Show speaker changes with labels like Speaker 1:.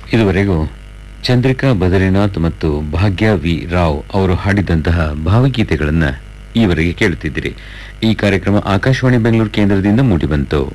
Speaker 1: ಇದುವರೆಗೂ ಚಂದ್ರಿಕಾ ಬದರಿನಾಥ್ ಮತ್ತು ಭಾಗ್ಯ ವಿ ರಾವ್ ಅವರು ಹಾಡಿದಂತಹ ಭಾವಗೀತೆಗಳನ್ನ ಈವರೆಗೆ ಕೇಳುತ್ತಿದ್ದಿರಿ. ಈ ಕಾರ್ಯಕ್ರಮ ಆಕಾಶವಾಣಿ ಬೆಂಗಳೂರು ಕೇಂದ್ರದಿಂದ ಮೂಡಿಬಂತು.